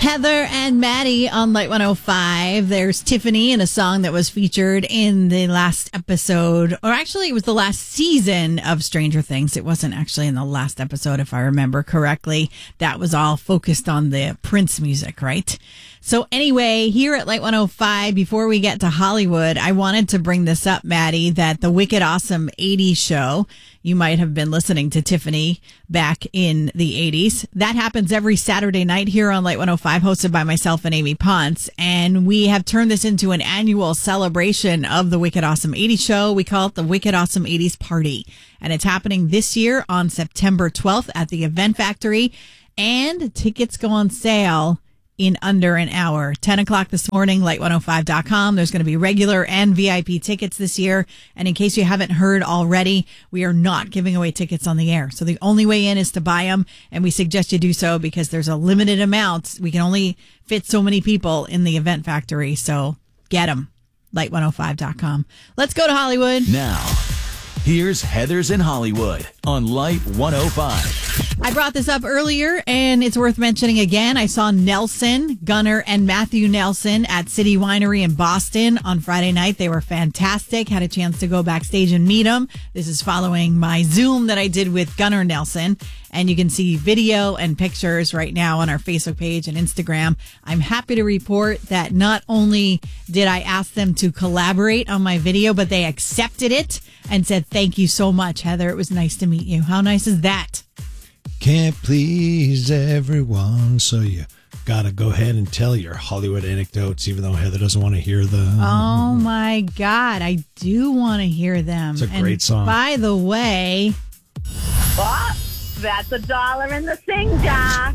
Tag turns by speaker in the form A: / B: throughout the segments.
A: Heather and Maddie on Light 105. There's Tiffany in a song that was featured in the last episode, or actually it was the last season of Stranger Things. It wasn't actually in the last episode, if I remember correctly. That was all focused on the Prince music, right? So anyway, here at Light 105, before we get to Hollywood, I wanted to bring this up, Maddie, that the Wicked Awesome 80s show, you might have been listening to Tiffany back in the 80s. That happens every Saturday night here on Light 105, hosted by myself and Amy Ponce. And we have turned this into an annual celebration of the Wicked Awesome 80s show. We call it the Wicked Awesome 80s Party. And it's happening this year on September 12th at the Event Factory. And tickets go on sale in under an hour. 10 o'clock this morning, light105.com. There's going to be regular and VIP tickets this year. And in case you haven't heard already, we are not giving away tickets on the air. So the only way in is to buy them. And we suggest you do so because there's a limited amount. We can only fit so many people in the Event Factory. So get them. Light105.com. Let's go to Hollywood.
B: Now, here's Heather's in Hollywood on Light 105.
A: I brought this up earlier, and it's worth mentioning again. I saw Nelson, Gunnar, and Matthew Nelson at City Winery in Boston on Friday night. They were fantastic. Had a chance to go backstage and meet them. This is following my Zoom that I did with Gunnar Nelson, and you can see video and pictures right now on our Facebook page and Instagram. I'm happy to report that not only did I ask them to collaborate on my video, but they accepted it and said, "Thank you so much, Heather. It was nice to meet you." How nice is that?
C: Can't please everyone, so you gotta go ahead and tell your Hollywood anecdotes, even though Heather doesn't want to hear them.
A: Oh my God, I do want to hear them.
C: It's a great song.
A: By the way,
D: oh, that's $1 in the sing jar.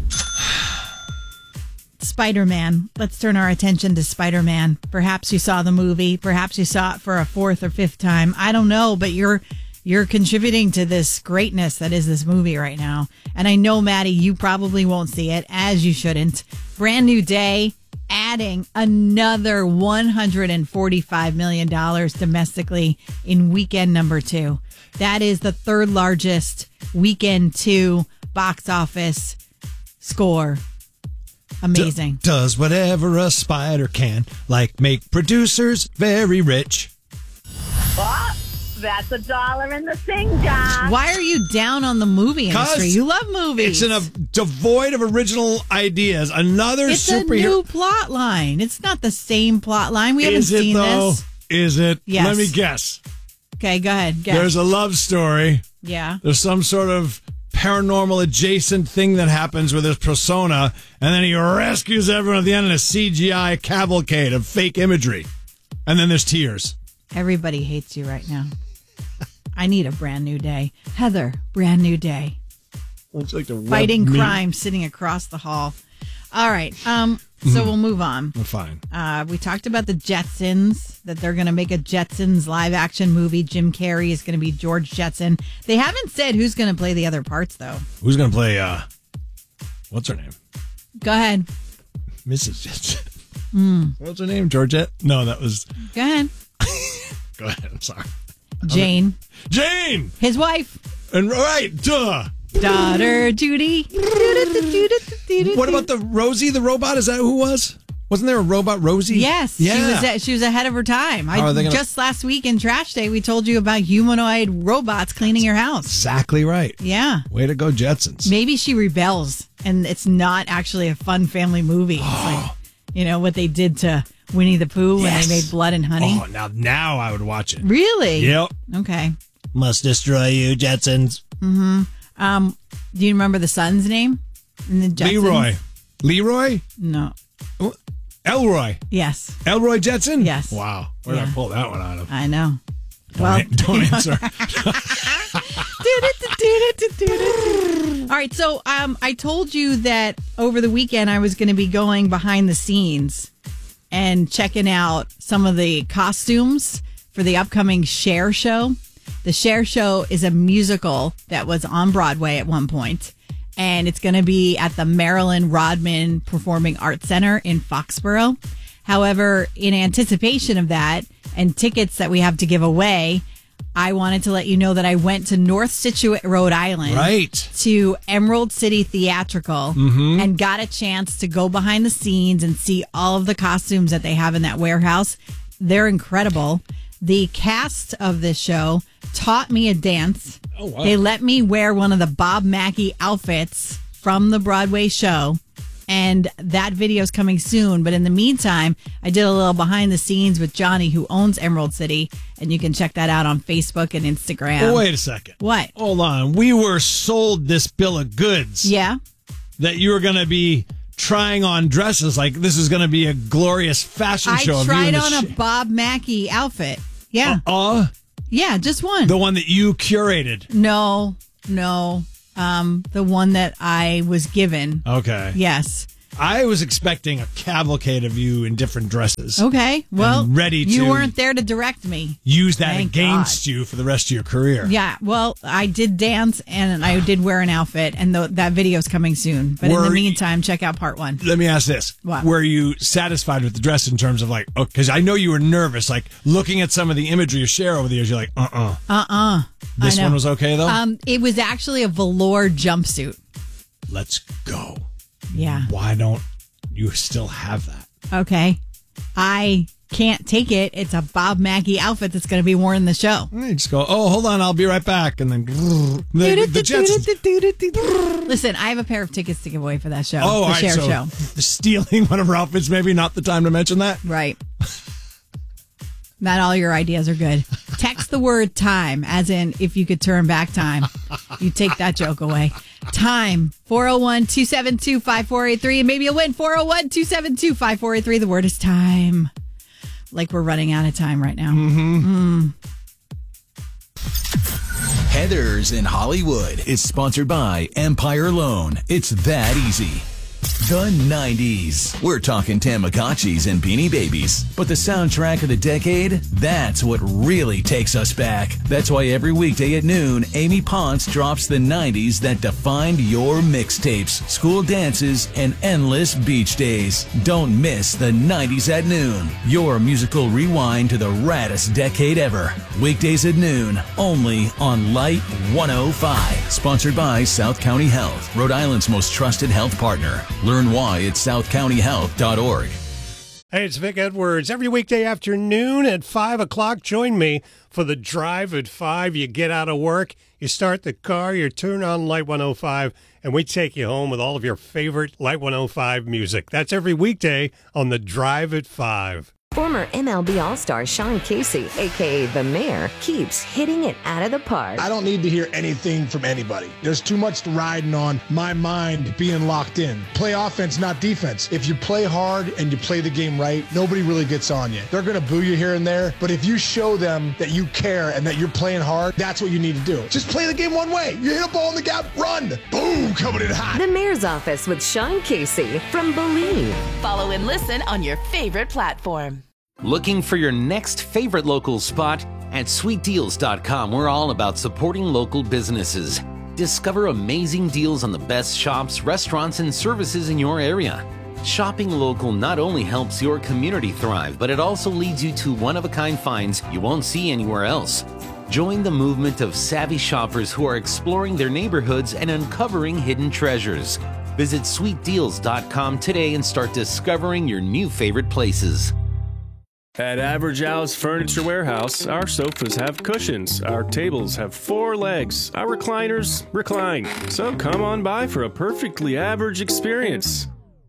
A: Spider-Man. Let's turn our attention to Spider-Man. Perhaps you saw the movie. Perhaps you saw it for a fourth or fifth time. I don't know, but you're contributing to this greatness that is this movie right now. And I know, Maddie, you probably won't see it, as you shouldn't. Brand New Day, adding another $145 million domestically in weekend number 2. That is the third largest weekend 2 box office score. Amazing.
C: Does whatever a spider can, like make producers very rich.
D: Oh, that's $1 in the sing jar.
A: Why are you down on the movie industry? You love movies.
C: It's devoid of original ideas. Another
A: it's
C: superhero.
A: It's a new plot line. It's not the same plot line. We haven't seen this.
C: Is it?
A: Yes.
C: Let me guess.
A: Okay, go ahead. Guess.
C: There's a love story.
A: Yeah.
C: There's some sort of paranormal adjacent thing that happens with his persona, and then he rescues everyone at the end in a CGI cavalcade of fake imagery. And then there's tears.
A: Everybody hates you right now. I need a brand new day. Heather, brand new day.
C: Like
A: fighting crime sitting across the hall. All right. So we'll move on.
C: We're fine.
A: We talked about the Jetsons, that they're going to make a Jetsons live action movie. Jim Carrey is going to be George Jetson. They haven't said who's going to play the other parts, though.
C: Who's going to play, what's her name?
A: Go ahead.
C: Mrs. Jetson. What's her name? Georgette? No, that was...
A: Go ahead.
C: Go ahead. I'm sorry.
A: Jane.
C: Jane!
A: His wife.
C: And right, duh.
A: Daughter Judy.
C: What about the Rosie the robot? Is that who it was? Wasn't there a robot Rosie?
A: Yes.
C: Yeah.
A: She was ahead of her time. Just last week in Trash Day, we told you about humanoid robots cleaning your house.
C: Exactly right.
A: Yeah.
C: Way to go, Jetsons.
A: Maybe she rebels, and it's not actually a fun family movie. It's like, what they did to Winnie the Pooh when they made Blood and Honey.
C: Oh, now I would watch it.
A: Really?
C: Yep.
A: Okay.
C: Must destroy you, Jetsons.
A: Mm-hmm. Do you remember the son's name in the Jetsons?
C: Leroy?
A: No.
C: Elroy?
A: Yes.
C: Elroy Jetson?
A: Yes.
C: Wow. Where did I pull that one out of?
A: I know.
C: Don't answer.
A: All right, so I told you that over the weekend I was going to be going behind the scenes and checking out some of the costumes for the upcoming Cher show. The Cher show is a musical that was on Broadway at one point, and it's going to be at the Marilyn Rodman Performing Arts Center in Foxborough. However, in anticipation of that and tickets that we have to give away, I wanted to let you know that I went to North Scituate, Rhode Island.
C: Right.
A: To Emerald City Theatrical and got a chance to go behind the scenes and see all of the costumes that they have in that warehouse. They're incredible. The cast of this show taught me a dance.
C: Oh, wow.
A: They let me wear one of the Bob Mackie outfits from the Broadway show. And that video is coming soon. But in the meantime, I did a little behind the scenes with Johnny, who owns Emerald City. And you can check that out on Facebook and Instagram.
C: Oh, wait a second.
A: What?
C: Hold on. We were sold this bill of goods.
A: Yeah.
C: That you were going to be trying on dresses. Like this is going to be a glorious fashion show.
A: I tried on a Bob Mackie outfit. Yeah. Yeah, just one.
C: The one that you curated.
A: No. The one that I was given.
C: Okay.
A: Yes.
C: I was expecting a cavalcade of you in different dresses.
A: Okay. Well,
C: ready to
A: you weren't there to direct me.
C: Use that
A: Thank
C: against
A: God.
C: you for the rest of your career.
A: Yeah. Well, I did dance and I did wear an outfit, and that video's coming soon. But in the meantime, check out part 1.
C: Let me ask this.
A: What?
C: Were you satisfied with the dress in terms of like, because I know you were nervous, like looking at some of the imagery you share over the years, you're like, This one was okay though?
A: It was actually a velour jumpsuit.
C: Let's go.
A: Yeah.
C: Why don't you still have that?
A: Okay. I can't take it. It's a Bob Mackie outfit that's going to be worn in the show.
C: You just go, oh, hold on, I'll be right back. And then the Jets.
A: Listen, I have a pair of tickets to give away for that show.
C: Oh,
A: the
C: all right,
A: Cher
C: so
A: show.
C: Stealing one of her outfits, maybe not the time to mention that.
A: Right. Not all your ideas are good. Text the word time, as in if you could turn back time. You take that joke away. Time, 401-272-5483. And maybe you'll win 401-272-5483. The word is time. Like we're running out of time right now.
B: Heather's in Hollywood is sponsored by Empire Loan. It's that easy. The 90s. We're talking Tamagotchis and Beanie Babies. But the soundtrack of the decade, that's what really takes us back. That's why every weekday at noon, Amy Ponce drops the 90s that defined your mixtapes, school dances, and endless beach days. Don't miss the 90s at noon. Your musical rewind to the raddest decade ever. Weekdays at noon, only on Light 105. Sponsored by South County Health, Rhode Island's most trusted health partner. Learn why at southcountyhealth.org.
E: Hey, it's Vic Edwards. Every weekday afternoon at 5 o'clock, join me for the Drive at 5. You get out of work, you start the car, you turn on Light 105, and we take you home with all of your favorite Light 105 music. That's every weekday on the Drive at 5.
F: Former MLB All-Star Sean Casey, a.k.a. The Mayor, keeps hitting it out of the park.
G: I don't need to hear anything from anybody. There's too much riding on my mind being locked in. Play offense, not defense. If you play hard and you play the game right, nobody really gets on you. They're going to boo you here and there, but if you show them that you care and that you're playing hard, that's what you need to do. Just play the game one way. You hit a ball in the gap, run. Boom, coming in hot.
F: The Mayor's Office with Sean Casey from Believe.
H: Follow and listen on your favorite platform.
I: Looking for your next favorite local spot? At sweetdeals.com, we're all about supporting local businesses. Discover amazing deals on the best shops, restaurants, and services in your area. Shopping local not only helps your community thrive, but it also leads you to one-of-a-kind finds you won't see anywhere else. Join the movement of savvy shoppers who are exploring their neighborhoods and uncovering hidden treasures. Visit sweetdeals.com today and start discovering your new favorite places.
J: At Average Al's Furniture Warehouse, our sofas have cushions, our tables have 4 legs, our recliners recline. So come on by for a perfectly average experience.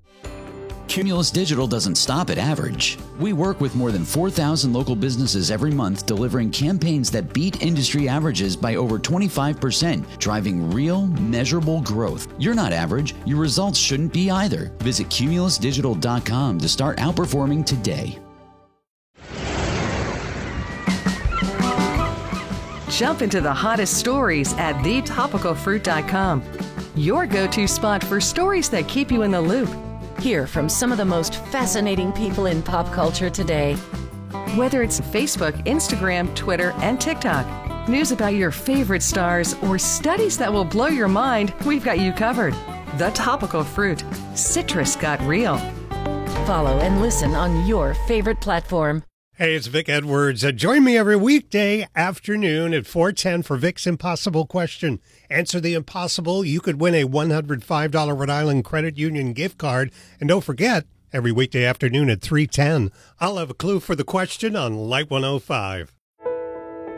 K: Cumulus Digital doesn't stop at average. We work with more than 4,000 local businesses every month, delivering campaigns that beat industry averages by over 25%, driving real, measurable growth. You're not average. Your results shouldn't be either. Visit cumulusdigital.com to start outperforming today.
L: Jump into the hottest stories at thetopicalfruit.com. Your go-to spot for stories that keep you in the loop.
H: Hear from some of the most fascinating people in pop culture today.
L: Whether it's Facebook, Instagram, Twitter, and TikTok, news about your favorite stars, or studies that will blow your mind, we've got you covered. The Topical Fruit. Citrus got real.
H: Follow and listen on your favorite platform.
E: Hey, it's Vic Edwards. Join me every weekday afternoon at 4:10 for Vic's Impossible Question. Answer the impossible. You could win a $105 Rhode Island Credit Union gift card. And don't forget, every weekday afternoon at 3:10, I'll have a clue for the question on Light 105.